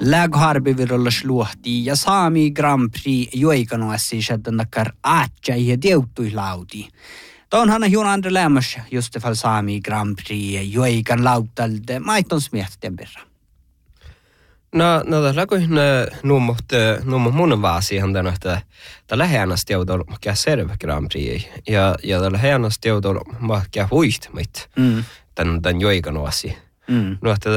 Lägharbivirollas luohti ja Saami Grand Prix joikanoassi sieltä nakar aatja ja deuttui lauti. Tuonhan Jon Andre Lämmäs just fall Saami Grand Prix joikan lautalde maiton smiehtien perään. No tällä kun nuummo mun vaasihan tänä että tällä hänästä joudun makea serve Grand Prix ja tällä hänästä joudun makea huihtamit tän joikanoassi. No että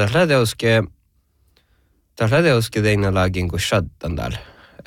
tällä teuske teina lagin kuin shaddan täällä.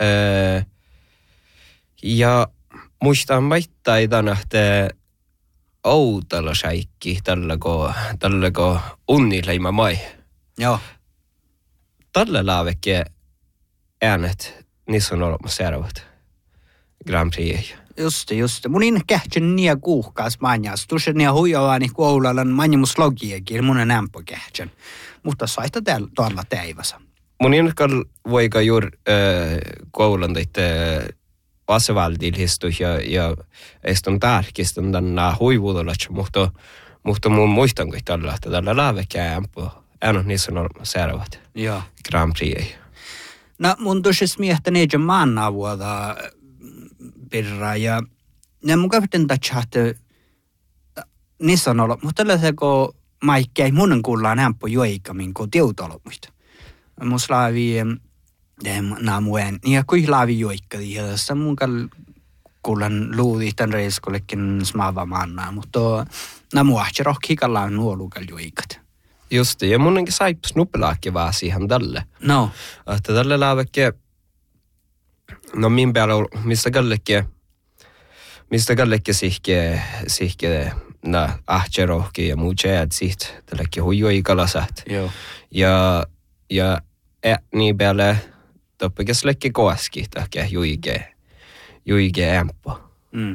Ja muistan maittai tänä että outalla säikki tällä ko unnileima mai. Joo. Tällä laavekke äänet, niissä on olemassa seuraavat Grand Prix. Just. Mun in kähtsän nia kuuhkaas manjas. Tuossa nia huijoani koulalan manjamus logiakin, mun en ämpö kähtsän. Mutta saita tuolla teivassa. Mun in voika juuri koulan teitte asevaldilhistu ja eston tärkistön tänä huivuudolla, mutta mun muistan kuin tällä, että tällä laavekke ämpö. Äänet niissä on olemassa seuraavat Grand Prix. No mun tuossa miehtäni ei maannaa vuoda pirraa ja ne mun käviten tatsaat niissä on ollut, mutta tällaiseko maikki ei mun kuullaan ämpö joikamin kuin tiutolmuista. Mun slaavi naamuen ja kui laavi joikkadi ja tässä mun kuulan luudi tämän reiskollekin smaava maannaa, mutta naamu ahti rohkiikallaan nuolukal joikat. Just det, ja munenkin saipas nuppelaakin vaan siihen tälle. No. Että tälle laavekke, no min päällä mistä kallekke sihke na ahtjerohki ja muu tjäät siht, tällekin huijoi kalasat. Joo. Ja niin päällä toppikas lekke koaski, tahke juige ämpö.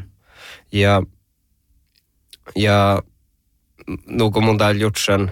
Ja nuko mun täällä jutsan,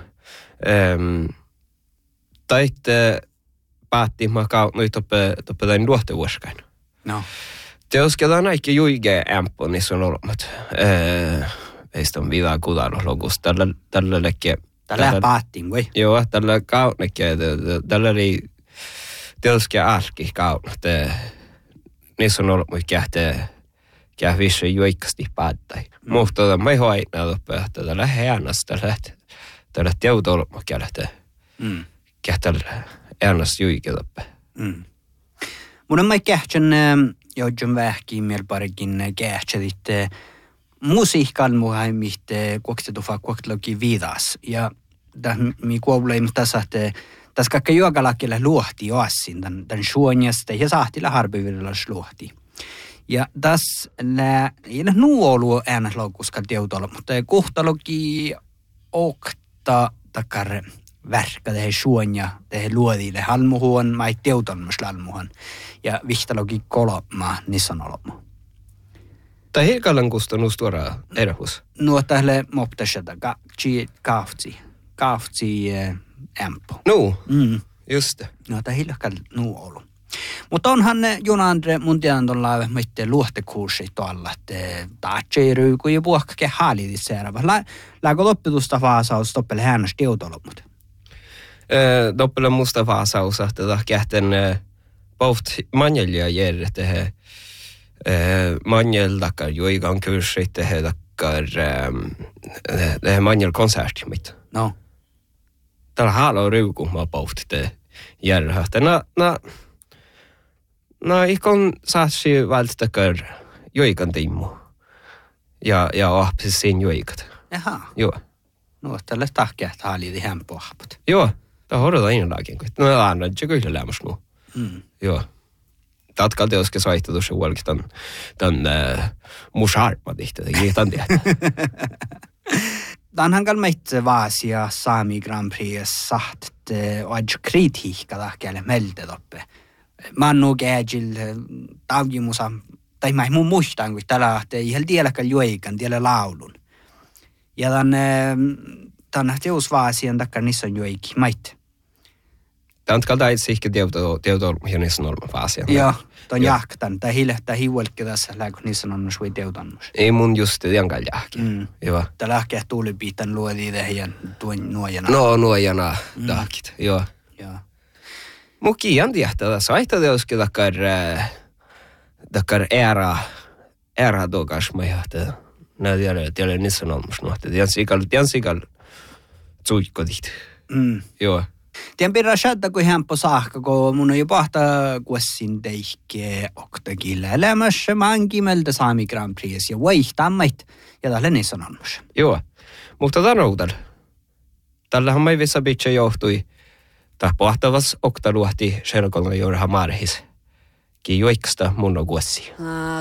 taitte päätti makaa nyt toppe tain luohtevuoskain. No. Teosketaan aika juige ämpö, niissä on olemat. Heistä on vidaa kudalla logus. Tällä lekke. Tällä päättiin, voi. Joo, tällä kaunekke. Tällä oli teoske älki kaunat. Niissä on olemat kähtee vissi juikasti päättäi. Mutta mä ei hoina toppe, että tällä häänästä tällä teutolma kälähtee. Kähtää äänästä juiketoppe. Mun on mä kähtsän joudun vähkiin meillä parikin kähtsätit musiikkaan muhaan, mistä kuoksetufa kuoksetukin viidas. Ja mi kuoulei tässä kaikka juokalakille luohti oassin tämän suonjasta ja sahtilla harpivirilla luohti. Ja tässä ei ole nuolu äänäslaukuska teutolla, mutta kohtaloki okta takar värkä tehdä suonja, tehdä luodille halmuhuon, mai teutolmus lalmuhan. Ja vihtaloki kolma, niissä on olema. Tai hirkallan kustannus tuoda erhus? No tähle moptasjata, kaftsi ämpö. No, just. No tämä hiljakkaan nuolu. Mutta onhan Jon Andre mun tiedän tuolla mitään luohtekurssi tuolla, että taatse ryyku ja puhkake haalidit seuraava. Lääkö loppitusta vaasaus toppele häänästä teutolomut? Toppele musta vaasaus, että kähten poht manjelia järre tehdä. Manjel takkar joikan kurssi tehdä takkar manjel konsertti mitt. No. Täällä haalo ryyku mä pohti te järre. No, ikon saatsi välttäkör joikan tiimmu. Ja ahpisi siinä joikat. Jaha. Joo. No, tällä tahkia, että haali ihan pohpat. Joo, tämä hoidetaan innollakin. No, anna, se kyllä lämmäs nu. Joo. Tatkal teoske saihtu tuossa huolikin tämän musharma tihti. Ei tämän tiedä. Tänhän kalmeitse vaasia Saami Grand Prix saht, että oadju kritiikka tahkialle melte toppe. Mannu gääjil taujimusa, tai mä mun muistan, kun tällä ei hel tielläkään juoikan, tiellä laulun. Ja tämän teusvaasian takkar niissä on juoikin, mait. Tämän kalta itse ehkä teutol ja niissä on ollut vaasian. Joo, ton jahkatan, tai hiljattaa hiuelkki tässä, kun niissä on ollut sui teutannus. Ei mun just jankal jahki. Joo. Tällä lahkea tuulipiitan luodii tehdään tuon nuojana. No, nuojana tahkit, joo. Muki on tiehtä, saita teoskin takkar ära tuokas mä johtaa. Nää tiedä niissä on olmus nuhta. Tian sikal tsuikkodit. Joo. Tien pirra shadda kun hempo saakka, kun mun on jo pahta kuessin teihke oktakille elämässä mankimelta Saami Grand Prix ja vaihtammait ja tälle niissä on olmus. Joo. Mutta tanoudal. Tällähän mä vissa bitse johtui. Tää pahtavas oktaluhti selkolna juuri hamarhis. Ki juiksta mun on kuessi.